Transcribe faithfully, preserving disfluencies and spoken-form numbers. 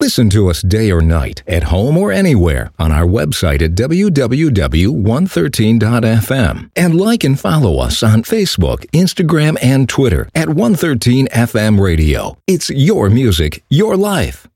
Listen to us day or night, at home or anywhere, on our website at w w w dot one thirteen dot f m. And like and follow us on Facebook, Instagram, and Twitter at one thirteen F M Radio. It's your music, your life.